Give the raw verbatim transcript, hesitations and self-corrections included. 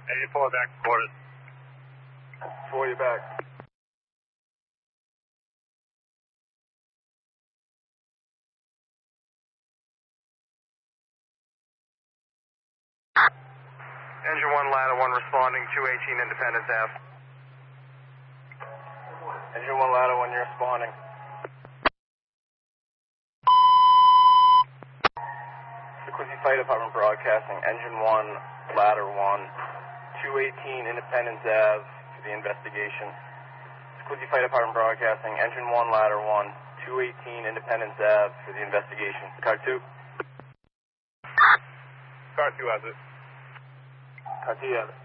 Hey, you pull it back, quarters. Pull you back. Engine one, ladder one, responding, two eighteen Independence Ave. Engine one, ladder one, you're responding. Quincy Fire Department Broadcasting, Engine one, ladder one, two eighteen Independence Ave for the investigation. Quincy Fire Department Broadcasting, Engine one, ladder one, two eighteen Independence Ave for the investigation. Car two? Car two has it. Car two has it.